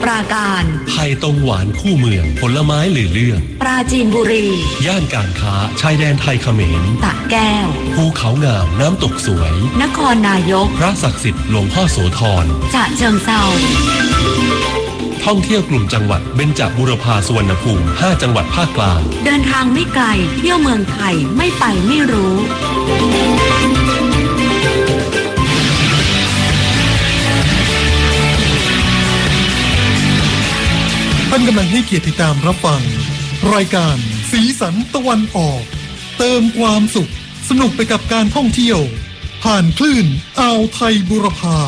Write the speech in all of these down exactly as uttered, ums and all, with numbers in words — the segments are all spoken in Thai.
ปราการไผ่ตรงหวานคู่เมืองผลไม้หลือเลื่องปราจีนบุรีย่านการค้าชายแดนไทยเขมรตากแก้วภูเขางามน้ำตกสวยนครนายกพระศักดิ์สิทธิ์หลวงพ่อโสธรฉะเชิงเทราท่องเที่ยวกลุ่มจังหวัดเบญจบุรพาสุวรรณภูมิห้าจังหวัดภาคกลางเดินทางไม่ไกลเที่ยวเมืองไทยไม่ไปไม่รู้ท่านกำลังให้เกียรติติดตามรับฟังรายการสีสันตะวันออกเติมความสุขสนุกไปกับการท่องเที่ยวผ่านคลื่นอ่าวไทยบุรพา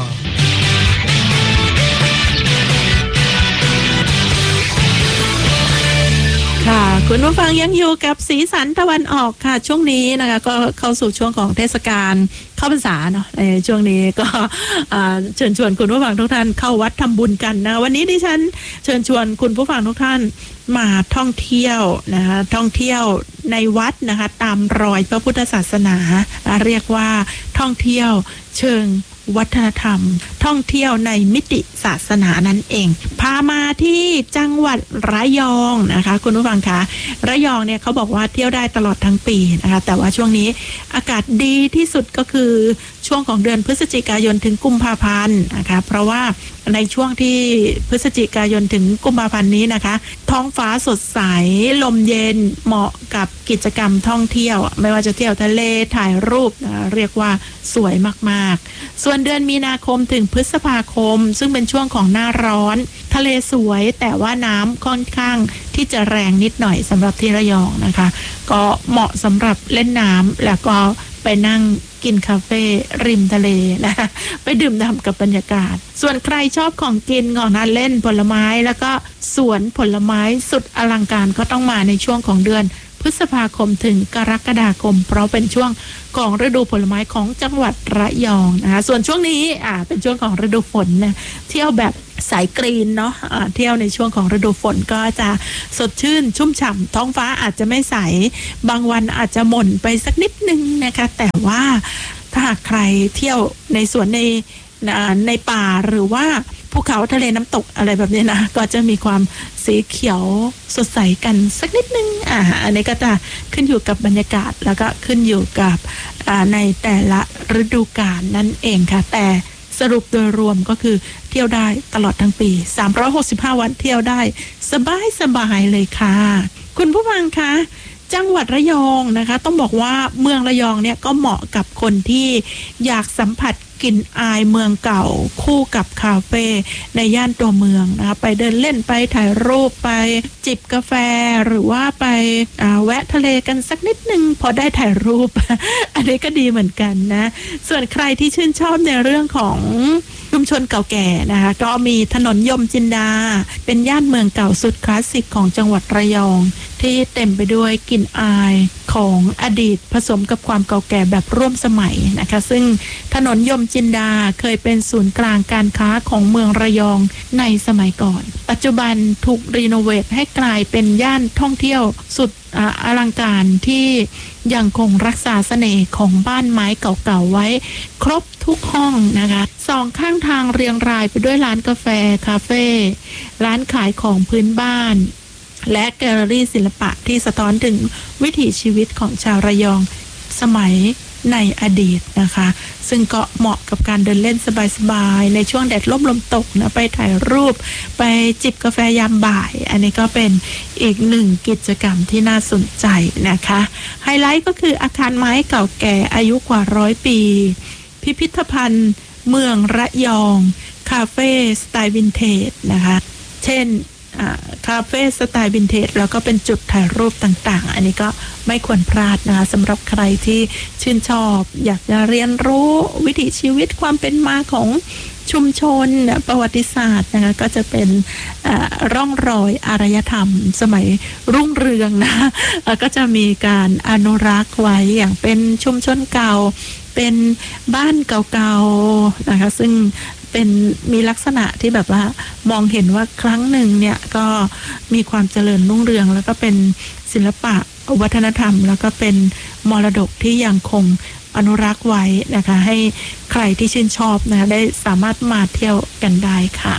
ค่ะคุณผู้ฟังยังอยู่กับสีสันตะวันออกค่ะช่วงนี้นะคะก็เข้าสู่ช่วงของเทศกาลเข้าพรรษาเนาะในช่วงนี้ก็เชิญชวนคุณผู้ฟังทุกท่านเข้าวัดทำบุญกันนะวันนี้ดิฉันเชิญชวนคุณผู้ฟังทุกท่านมาท่องเที่ยวนะคะท่องเที่ยวในวัดนะคะตามรอยพระพุทธศาสนาเรียกว่าท่องเที่ยวเชิงวัฒนธรรมท่องเที่ยวในมิติศาสนานั่นเองพามาที่จังหวัดระยองนะคะคุณผู้ฟังคะระยองเนี่ยเขาบอกว่าเที่ยวได้ตลอดทั้งปีนะคะแต่ว่าช่วงนี้อากาศดีที่สุดก็คือช่วงของเดือนพฤศจิกายนถึงกุมภาพันธ์นะคะเพราะว่าในช่วงที่พฤศจิกายนถึงกุมภาพันธ์นี้นะคะท้องฟ้าสดใสลมเย็นเหมาะกับกิจกรรมท่องเที่ยวไม่ว่าจะเที่ยวทะเลถ่ายรูปนะเรียกว่าสวยมากๆส่วนเดือนมีนาคมถึงพฤษภาคมซึ่งเป็นช่วงของหน้าร้อนทะเลสวยแต่ว่าน้ำค่อนข้างที่จะแรงนิดหน่อยสำหรับที่ระยองนะคะก็เหมาะสำหรับเล่นน้ำแล้วก็ไปนั่งกินคาเฟ่ริมทะเลนะไปดื่มด่ำกับบรรยากาศส่วนใครชอบของกินของทานเล่นผลไม้แล้วก็สวนผลไม้สุดอลังการก็ต้องมาในช่วงของเดือนพฤษภาคมถึงกรกฎาคมเพราะเป็นช่วงของฤดูผลไม้ของจังหวัดระยองนะคะส่วนช่วงนี้อ่าเป็นช่วงของฤดูฝนนะเที่ยวแบบสายกรีนเนาะะเที่ยวในช่วงของฤดูฝนก็จะสดชื่นชุ่มฉ่ำท้องฟ้าอาจจะไม่ใสบางวันอาจจะหม่นไปสักนิดนึงนะคะแต่ว่าถ้าหากใครเที่ยวในสวนในในป่าหรือว่าภูเขาทะเลน้ำตกอะไรแบบนี้นะก็จะมีความสีเขียวสดใสกันสักนิดนึงอ่าอันนี้ก็จะขึ้นอยู่กับบรรยากาศแล้วก็ขึ้นอยู่กับในแต่ละฤดูกาลนั่นเองค่ะแต่สรุปโดยรวมก็คือเที่ยวได้ตลอดทั้งปีสามร้อยหกสิบห้าวันเที่ยวได้สบายสบายเลยค่ะคุณผู้ฟังคะจังหวัดระยองนะคะต้องบอกว่าเมืองระยองเนี่ยก็เหมาะกับคนที่อยากสัมผัสกลิ่นอายเมืองเก่าคู่กับคาเฟ่ในย่านตัวเมืองนะคะไปเดินเล่นไปถ่ายรูปไปจิบกาแฟหรือว่าไปแวะทะเลกันสักนิดนึงพอได้ถ่ายรูป อันนี้ก็ดีเหมือนกันนะส่วนใครที่ชื่นชอบในเรื่องของชุมชนเก่าแก่นะคะก็มีถนนยมจินดาเป็นย่านเมืองเก่าสุดคลาสสิกของจังหวัดระยองที่เต็มไปด้วยกลิ่นอายของอดีตผสมกับความเก่าแก่แบบร่วมสมัยนะคะซึ่งถนนยมจินดาเคยเป็นศูนย์กลางการค้าของเมืองระยองในสมัยก่อนปัจจุบันถูกรีโนเวทให้กลายเป็นย่านท่องเที่ยวสุดอลังการที่ยังคงรักษาเสน่ห์ของบ้านไม้เก่าๆไว้ครบทุกห้องนะคะสองข้างทางเรียงรายไปด้วยร้านกาแฟคาเฟ่ร้านขายของพื้นบ้านและแกลเลอรี่ศิลปะที่สะท้อนถึงวิถีชีวิตของชาวระยองสมัยในอดีตนะคะซึ่งก็เหมาะกับการเดินเล่นสบายๆในช่วงแดดร่มลมตกนะไปถ่ายรูปไปจิบกาแฟยามบ่ายอันนี้ก็เป็นอีกหนึ่งกิจกรรมที่น่าสนใจนะคะไฮไลท์ก็คืออาคารไม้เก่าแก่อายุกว่าร้อยปีพิพิธภัณฑ์เมืองระยองคาเฟ่สไตล์วินเทจนะคะเช่นคาเฟ่สไตล์วินเทจแล้วก็เป็นจุดถ่ายรูปต่างๆอันนี้ก็ไม่ควรพลาดนะคะสำหรับใครที่ชื่นชอบอยากจะเรียนรู้วิถีชีวิตความเป็นมาของชุมชนประวัติศาสตร์นะคะก็จะเป็นร่องรอยอารยธรรมสมัยรุ่งเรืองนะก็จะมีการอนุรักษ์ไว้อย่างเป็นชุมชนเก่าเป็นบ้านเก่าๆนะคะซึ่งเป็นมีลักษณะที่แบบว่ามองเห็นว่าครั้งหนึ่งเนี่ยก็มีความเจริญรุ่งเรืองแล้วก็เป็นศิลปะวัฒนธรรมแล้วก็เป็นมรดกที่ยังคงอนุรักษ์ไว้นะคะให้ใครที่ชื่นชอบนะคะได้สามารถมาเที่ยวกันได้ค่ะ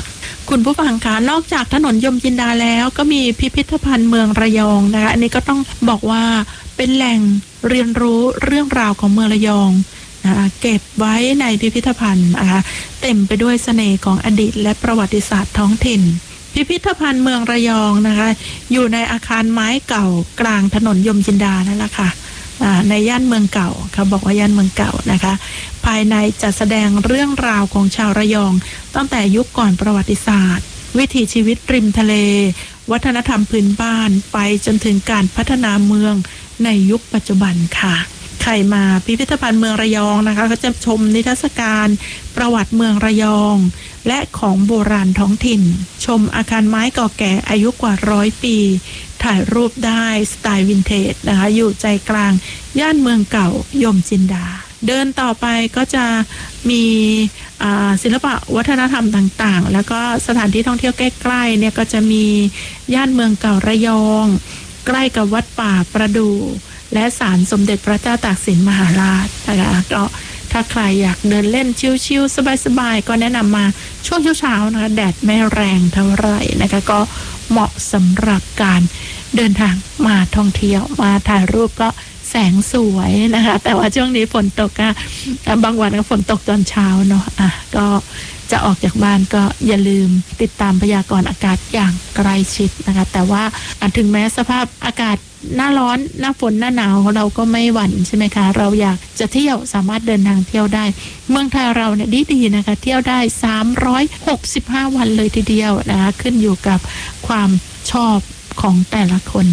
คุณผู้ฟังคะนอกจากถนนยมจินดาแล้วก็มีพิพิธภัณฑ์เมืองระยองนะคะอันนี้ก็ต้องบอกว่าเป็นแหล่งเรียนรู้เรื่องราวของเมืองระยองนะคะเก็บไว้ในพิพิธภัณฑ์นะคะเต็มไปด้วยเสน่ห์ของอดีตและประวัติศาสตร์ท้องถิ่นพิพิธภัณฑ์เมืองระยองนะคะอยู่ในอาคารไม้เก่ากลางถนนยมจินดานั่นแหละค่ะในย่านเมืองเก่าเขาบอกว่าย่านเมืองเก่านะคะภายในจัดแสดงเรื่องราวของชาวระยองตั้งแต่ยุคก่อนประวัติศาสตร์วิถีชีวิตริมทะเลวัฒนธรรมพื้นบ้านไปจนถึงการพัฒนาเมืองในยุคปัจจุบันค่ะใครมาพิพิธภัณฑ์เมืองระยองนะคะก็จะชมนิทรรศการประวัติเมืองระยองและของโบราณท้องถิ่นชมอาคารไม้เก่าแก่อายุกว่าร้อยปีถ่ายรูปได้สไตล์วินเทจนะคะอยู่ใจกลางย่านเมืองเก่ายมจินดาเดินต่อไปก็จะมีศิลปะวัฒนธรรมต่างๆแล้วก็สถานที่ท่องเที่ยวใกล้ๆเนี่ยก็จะมีย่านเมืองเก่าระยองใกล้กับวัดป่าประดู่และศาลสมเด็จพระเจ้าตากสินมหาราชนะคะก็ถ้าใครอยากเดินเล่นชิลๆสบายๆก็แนะนำมาช่วงเช้าๆนะคะแดดไม่แรงเท่าไหร่นะคะก็เหมาะสำหรับการเดินทางมาท่องเที่ยวมาถ่ายรูปก็แสงสวยนะคะแต่ว่าช่วงนี้ฝนตกอะบางวันก็ฝนตกตอนเช้าเนาะอ่ะก็จะออกจากบ้านก็อย่าลืมติดตามพยากรณ์อากาศอย่างใกล้ชิดนะคะแต่ว่าถึงแม้สภาพอากาศหน้าร้อนหน้าฝนหน้าหนาวเราก็ไม่หวั่นใช่ไหมคะเราอยากจะเที่ยวสามารถเดินทางเที่ยวได้เมืองไทยเราเนี่ยดีๆนะคะเที่ยวได้สามร้อยหกสิบห้าวันเลยทีเดียวนะคะขึ้นอยู่กับความชอบของแต่ละคน